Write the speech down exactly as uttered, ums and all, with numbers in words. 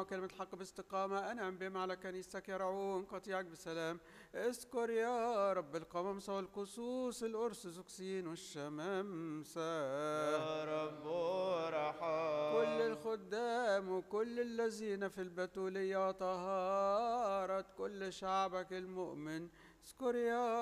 كلمة الحق باستقامة، أنعم بهم على كنيستك يرعون قطيعك بسلام. اذكر يا رب القمامسة والقصوص الأرثوذكسيين والشمامسة يا رب ارحم. كل الخدام وكل الذين في البتولية وطهارة كل شعبك المؤمن. اذكر يا